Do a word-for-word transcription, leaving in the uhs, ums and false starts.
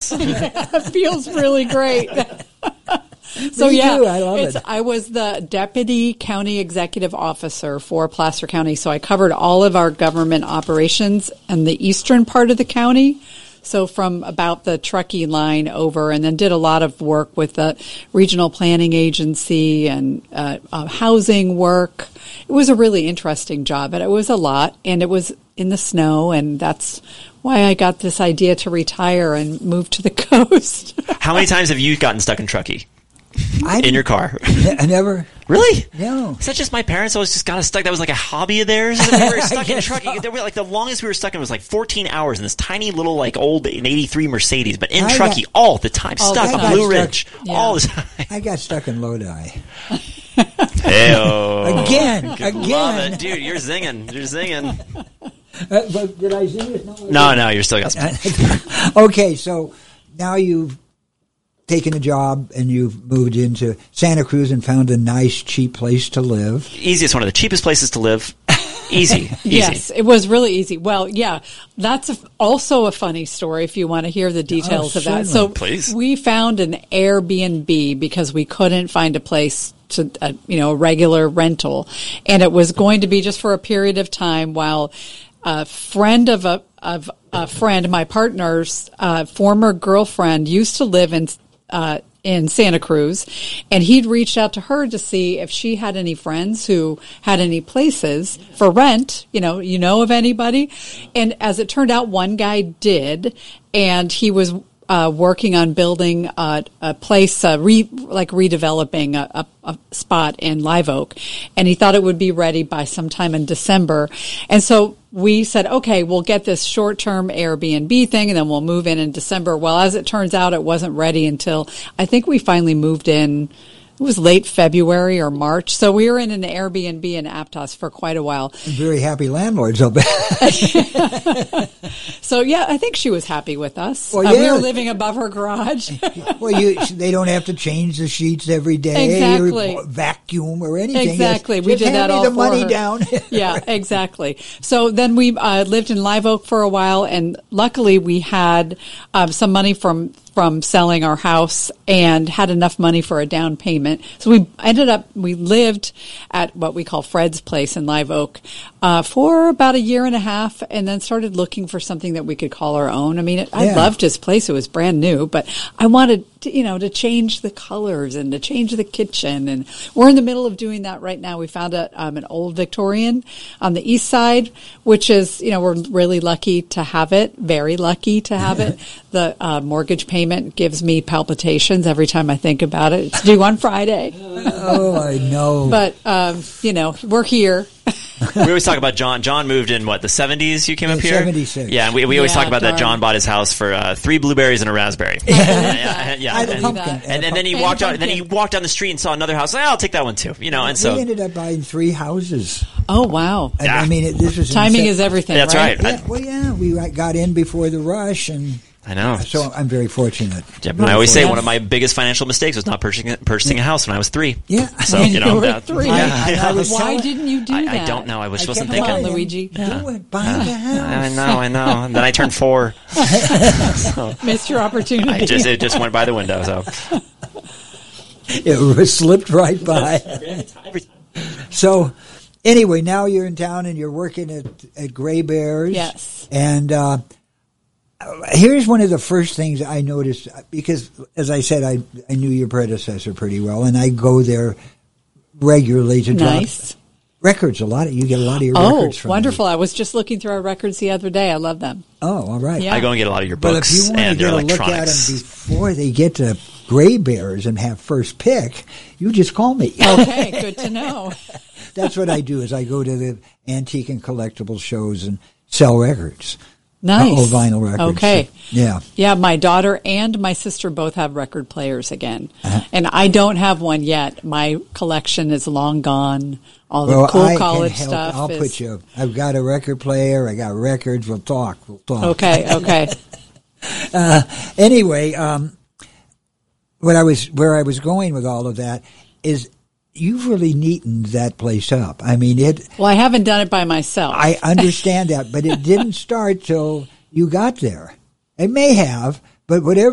It feels really great. So Me yeah, too. I love it's, it. I was the deputy county executive officer for Placer County, so I covered all of our government operations in the eastern part of the county. So from about the Truckee line over, and then did a lot of work with the regional planning agency and uh, uh, housing work. It was a really interesting job, but it was a lot, and it was in the snow, and that's why I got this idea to retire and move to the coast. How many times have you gotten stuck in Truckee? I In your car? I never. Really? No. Is that just my parents always just got us stuck? That was like a hobby of theirs? We were stuck in Truckee. They were like, the longest we were stuck in was like fourteen hours in this tiny little like old an eighty-three Mercedes, but in I Truckee got- all the time. All the Stuck time. on Blue I got Ridge. stuck- All the Yeah. time. I got stuck in Lodi. Hey-oh. Again, Love again. it. Dude, you're zinging. You're zinging. Uh, but did I sing it? No. No, no, you're still got some. Okay, so now you've taken a job and you've moved into Santa Cruz and found a nice, cheap place to live. Easiest, one of the cheapest places to live. Easy. Easy. Yes, it was really easy. Well, yeah, that's a, also a funny story if you want to hear the details Oh, of that. certainly. So Please. we found an Airbnb because we couldn't find a place to, uh, you know, a regular rental. And it was going to be just for a period of time while a friend of a, of a friend, my partner's uh, former girlfriend used to live in uh, in Santa Cruz, and he'd reached out to her to see if she had any friends who had any places for rent, you know, you know of anybody. And as it turned out, one guy did, and he was uh, working on building uh, a place, uh, re, like redeveloping a, a, a spot in Live Oak, and he thought it would be ready by sometime in December. And so we said, okay, we'll get this short-term Airbnb thing, and then we'll move in in December. Well, as it turns out, it wasn't ready until I think we finally moved in. It was late February or March. So we were in an Airbnb in Aptos for quite a while. Very happy landlords, I'll bet. So, yeah, I think she was happy with us. Well, Uh, we yeah. were living above her garage. Well, you, they don't have to change the sheets every day Exactly. or vacuum or anything. Exactly. Just, We just did hand that me all the for money her. down. Yeah, exactly. So then we uh, lived in Live Oak for a while, and luckily we had um, some money from from selling our house and had enough money for a down payment. So we ended up, we lived at what we call Fred's Place in Live Oak uh, for about a year and a half, and then started looking for something that we could call our own. I mean, it, I Yeah. loved his place. It was brand new, but I wanted to, you know, to change the colors and to change the kitchen. And we're in the middle of doing that right now. We found a, um, an old Victorian on the east side, which is, you know, we're really lucky to have it, very lucky to have it. The uh, mortgage payment gives me palpitations every time I think about it. It's due on Friday. Oh, I know. But, um, you know, we're here. We always talk about John. John moved in, what, the seventies you came Yeah, up here? seventy-six. Yeah, and we, we always Yeah, talk about that darn. John bought his house for uh, three blueberries and a raspberry. yeah, yeah, yeah. I had a And, pumpkin. that. and, and then he And walked out. And then pumpkin. he walked down the street and saw another house. Like, oh, I'll take that one too. You know, and so we ended up buying three houses. Oh, wow. I, Yeah. I mean, it, this was Timing in is everything, That's right. Yeah, well, yeah, we got in before the rush, and I know. so I'm very fortunate. Yeah, but I always say Yes. one of my biggest financial mistakes was not purchasing purchasing a house when I was three. Yeah. So When you you know, were that, three. yeah, I- yeah. I was Why telling- didn't you do I, that? I don't know. I was I wasn't kept thinking. on, buying, Luigi. Do it. Buy the house. I know, I know. And then I turned four. Missed your opportunity. I just it just went by the window. So It slipped right by. So, anyway, now you're in town and you're working at, at Gray Bears. Yes. And uh, here's one of the first things I noticed, because, as I said, I, I knew your predecessor pretty well, and I go there regularly to drop Nice. records. A lot of you get a lot of your Oh, records from me. wonderful. I was just looking through our records the other day. I love them. Oh, all right. Yeah. I go and get a lot of your But if books you want to and get your a look at them electronics. before they get to Gray Bears and have first pick, you just call me. Okay, good to know. That's what I do. Is I go to the antique and collectible shows and sell records. Nice. Uh, old vinyl records. Okay. Yeah. Yeah, my daughter and my sister both have record players again. Uh-huh. And I don't have one yet. My collection is long gone. All the Well, cool I college can help. stuff I'll is put you. I've got a record player. I got records. We'll talk. We'll talk. Okay, okay. Uh, anyway, um, what I was where I was going with all of that is you've really neatened that place up. I mean, it. Well, I haven't done it by myself. I understand that, but it didn't start till you got there. It may have, but whatever.